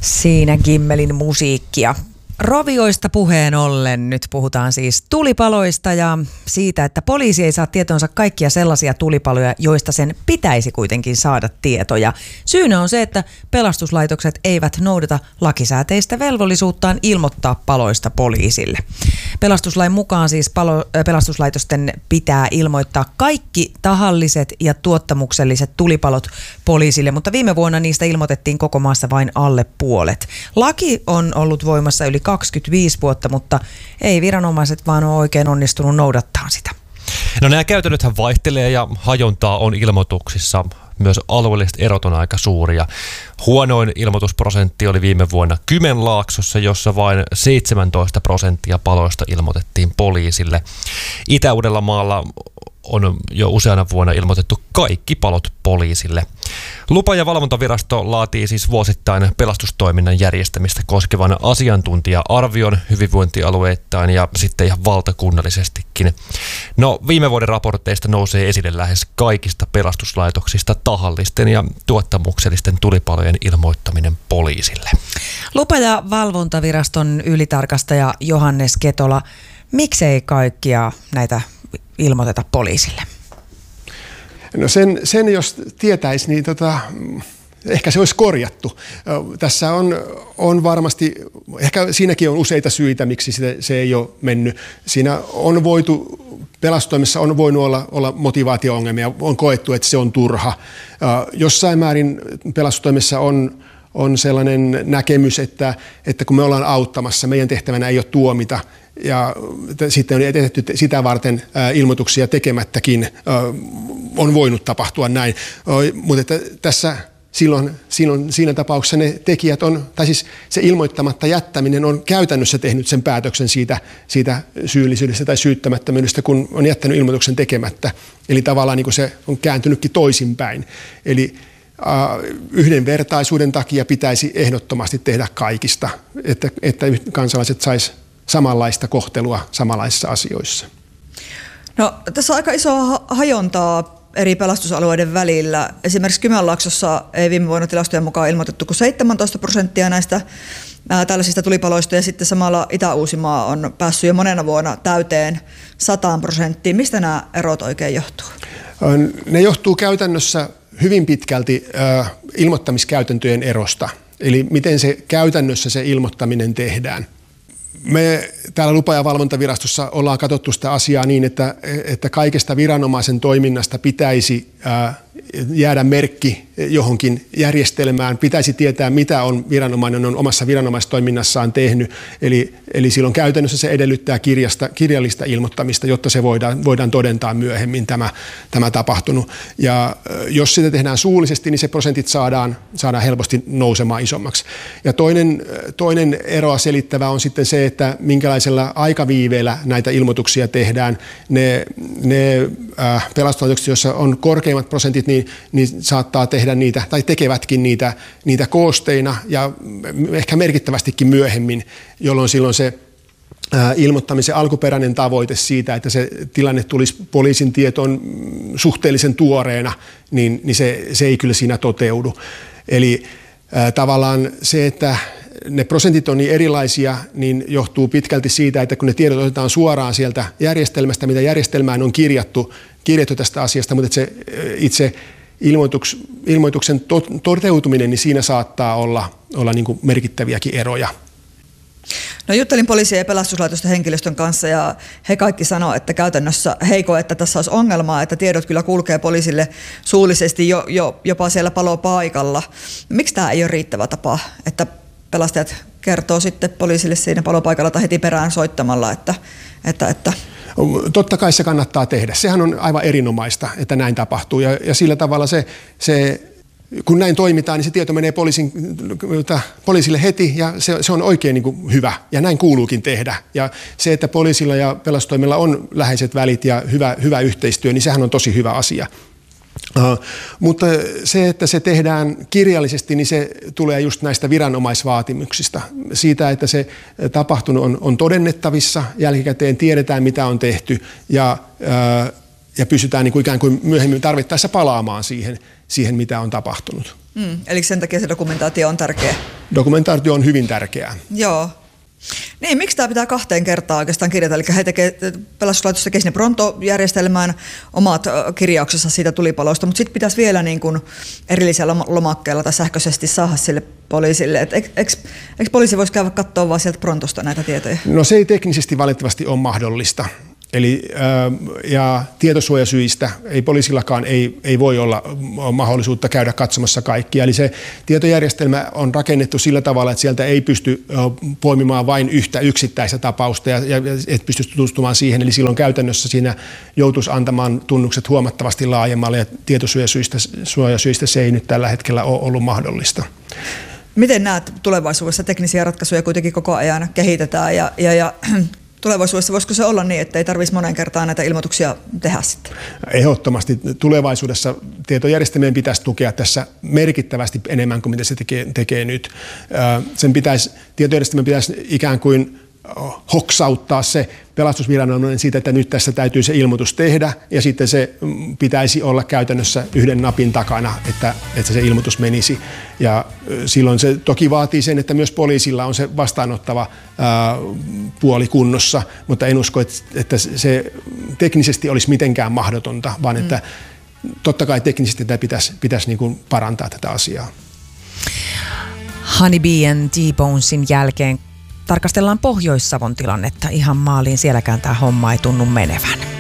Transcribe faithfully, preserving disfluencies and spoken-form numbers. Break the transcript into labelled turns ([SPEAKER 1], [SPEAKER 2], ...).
[SPEAKER 1] Siinä Gimmelin musiikkia. Rovioista puheen ollen nyt puhutaan siis tulipaloista ja siitä, että poliisi ei saa tietoonsa kaikkia sellaisia tulipaloja, joista sen pitäisi kuitenkin saada tietoja. Syynä on se, että pelastuslaitokset eivät noudata lakisääteistä velvollisuuttaan ilmoittaa paloista poliisille. Pelastuslain mukaan siis palo, pelastuslaitosten pitää ilmoittaa kaikki tahalliset ja tuottamukselliset tulipalot poliisille, mutta viime vuonna niistä ilmoitettiin koko maassa vain alle puolet. Laki on ollut voimassa yli kaksikymmentäviisi vuotta, mutta ei viranomaiset vaan ole oikein onnistunut noudattaa sitä.
[SPEAKER 2] No nämä käytännöthän vaihtelee ja hajontaa on ilmoituksissa. Myös alueelliset erot on aika suuria. Huonoin ilmoitusprosentti oli viime vuonna Kymenlaaksossa, jossa vain seitsemäntoista prosenttia paloista ilmoitettiin poliisille. Itä-Uudellamaalla on jo useana vuonna ilmoitettu kaikki palot poliisille. Lupa- ja valvontavirasto laatii siis vuosittain pelastustoiminnan järjestämistä koskevan asiantuntija-arvion hyvinvointialueittain ja sitten ihan valtakunnallisestikin. No viime vuoden raporteista nousee esille lähes kaikista pelastuslaitoksista tahallisten ja tuottamuksellisten tulipalojen ilmoittaminen poliisille.
[SPEAKER 1] Lupa- ja valvontaviraston ylitarkastaja Johannes Ketola, miksei kaikkia näitä ilmoiteta poliisille?
[SPEAKER 3] No sen, sen jos tietäisi, niin tota, ehkä se olisi korjattu. Tässä on, on varmasti, ehkä siinäkin on useita syitä, miksi se, se ei ole mennyt. Siinä on voitu, pelastustoimessa on voinut olla, olla motivaatio-ongelmia, on koettu, että se on turha. Jossain määrin pelastustoimessa on, on sellainen näkemys, että, että kun me ollaan auttamassa, meidän tehtävänä ei ole tuomita, ja sitten on tehty sitä varten ilmoituksia tekemättäkin, on voinut tapahtua näin, mutta että tässä silloin, silloin siinä tapauksessa ne tekijät on, tai siis se ilmoittamatta jättäminen on käytännössä tehnyt sen päätöksen siitä, siitä syyllisyydestä tai syyttämättömyydestä, kun on jättänyt ilmoituksen tekemättä. Eli tavallaan niin kuin se on kääntynytkin toisinpäin. Eli yhdenvertaisuuden takia pitäisi ehdottomasti tehdä kaikista, että, että kansalaiset sais samanlaista kohtelua samanlaisissa asioissa.
[SPEAKER 4] No, tässä on aika iso hajontaa eri pelastusalueiden välillä. Esimerkiksi Kymenlaaksossa ei viime vuonna tilastojen mukaan ilmoitettu kuin seitsemäntoista prosenttia näistä ää, tällaisista tulipaloista, ja sitten samalla Itä-Uusimaa on päässyt jo monena vuonna täyteen sataan prosenttiin. Mistä nämä erot oikein johtuu?
[SPEAKER 3] Ne johtuu käytännössä hyvin pitkälti äh, ilmoittamiskäytäntöjen erosta, eli miten se käytännössä se ilmoittaminen tehdään. Me täällä Lupa- ja valvontavirastossa ollaan katsottu sitä asiaa niin, että, että kaikesta viranomaisen toiminnasta pitäisi ää, jäädä merkki johonkin järjestelmään. Pitäisi tietää, mitä on viranomainen on omassa viranomaistoiminnassaan tehnyt. Eli, eli silloin käytännössä se edellyttää kirjasta, kirjallista ilmoittamista, jotta se voidaan, voidaan todentaa myöhemmin tämä, tämä tapahtunut. Ja jos sitä tehdään suullisesti, niin se prosentit saadaan, saadaan helposti nousemaan isommaksi. Ja toinen, toinen eroa selittävä on sitten se, että minkälaisella aikaviiveellä näitä ilmoituksia tehdään. Ne, ne äh, pelastuslaitokset, joissa on korkeimmat prosentit, niin, niin saattaa tehdä niitä, tai tekevätkin niitä, niitä koosteina ja ehkä merkittävästikin myöhemmin, jolloin silloin se äh, ilmoittamisen alkuperäinen tavoite siitä, että se tilanne tulisi poliisin tietoon suhteellisen tuoreena, niin, niin se, se ei kyllä siinä toteudu. Eli äh, tavallaan se, että ne prosentit on niin erilaisia, niin johtuu pitkälti siitä, että kun ne tiedot otetaan suoraan sieltä järjestelmästä, mitä järjestelmään on kirjattu, kirjattu tästä asiasta, mutta se itse ilmoituks, ilmoituksen to, toteutuminen, niin siinä saattaa olla, olla niin kuin merkittäviäkin eroja.
[SPEAKER 4] No, juttelin poliisien ja pelastuslaitosten henkilöstön kanssa ja he kaikki sanoo, että käytännössä heiko, että tässä olisi ongelmaa, että tiedot kyllä kulkee poliisille suullisesti jo, jo, jopa siellä palopaikalla. Miksi tämä ei ole riittävä tapa, että pelastajat kertoo sitten poliisille siinä palopaikalla tai heti perään soittamalla, että, että, että
[SPEAKER 3] totta kai se kannattaa tehdä. Sehän on aivan erinomaista, että näin tapahtuu. Ja, ja sillä tavalla se, se, kun näin toimitaan, niin se tieto menee poliisin, poliisille heti ja se, se on oikein niin kuin hyvä. Ja näin kuuluukin tehdä. Ja se, että poliisilla ja pelastustoimilla on läheiset välit ja hyvä, hyvä yhteistyö, niin sehän on tosi hyvä asia. Uh, mutta se, että se tehdään kirjallisesti, niin se tulee just näistä viranomaisvaatimuksista. Siitä, että se tapahtunut on, on todennettavissa, jälkikäteen tiedetään, mitä on tehty ja, uh, ja pysytään niin kuin ikään kuin myöhemmin tarvittaessa palaamaan siihen, siihen, mitä on tapahtunut.
[SPEAKER 4] Mm, eli sen takia se dokumentaatio on tärkeä.
[SPEAKER 3] Dokumentaatio on hyvin tärkeää.
[SPEAKER 4] Joo. Niin, miksi tämä pitää kahteen kertaan oikeastaan kirjata? Eli he tekee, pelastuslaitos tekee sinne Pronto-järjestelmään omat kirjauksensa siitä tulipalosta, mutta sitten pitäisi vielä niin kuin erillisellä lomakkeella tai sähköisesti saada sille poliisille. Et eikö, eikö, eikö poliisi voisi käydä katsoa vaan sieltä Prontosta näitä tietoja?
[SPEAKER 3] No se ei teknisesti valitettavasti ole mahdollista. Eli ja tietosuojasyistä ei poliisillakaan ei, ei voi olla mahdollisuutta käydä katsomassa kaikkia. Eli se tietojärjestelmä on rakennettu sillä tavalla, että sieltä ei pysty poimimaan vain yhtä yksittäistä tapausta ja, ja et pysty tutustumaan siihen. Eli silloin käytännössä siinä joutuisi antamaan tunnukset huomattavasti laajemmalle ja tietosuojasyistä suojasyistä se ei nyt tällä hetkellä ole ollut mahdollista.
[SPEAKER 4] Miten näet tulevaisuudessa teknisiä ratkaisuja kuitenkin koko ajan kehitetään ja, ja, ja tulevaisuudessa voisiko se olla niin, että ei tarvitsisi monen kertaan näitä ilmoituksia tehdä sitten?
[SPEAKER 3] Ehdottomasti tulevaisuudessa tietojärjestelmien pitäisi tukea tässä merkittävästi enemmän kuin mitä se tekee, tekee nyt. Sen pitäisi, tietojärjestelmien pitäisi ikään kuin hoksauttaa se pelastusviranomainen siitä, että nyt tässä täytyy se ilmoitus tehdä ja sitten se pitäisi olla käytännössä yhden napin takana, että, että se ilmoitus menisi. Ja silloin se toki vaatii sen, että myös poliisilla on se vastaanottava ää, puoli kunnossa, mutta en usko, että, että se teknisesti olisi mitenkään mahdotonta, vaan että totta kai teknisesti tätä pitäisi, pitäisi niin kuin parantaa tätä asiaa.
[SPEAKER 1] Honeybeen T-Bonesin jälkeen tarkastellaan Pohjois-Savon tilannetta ihan maaliin. Sielläkään tämä homma ei tunnu menevän.